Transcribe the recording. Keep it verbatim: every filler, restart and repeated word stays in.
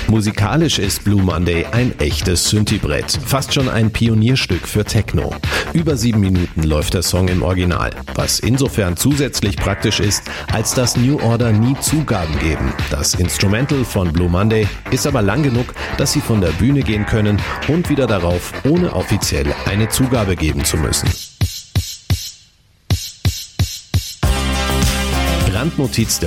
Musikalisch ist Blue Monday ein echtes Synthi-Brett, fast schon ein Pionierstück für Techno. Über sieben Minuten läuft der Song im Original, was insofern zusätzlich praktisch ist, als dass New Order nie Zugaben geben. Das Instrumental von Blue Monday ist aber lang genug, dass sie von der Bühne gehen können und wieder darauf, ohne offiziell eine Zugabe geben zu müssen. Randnotiz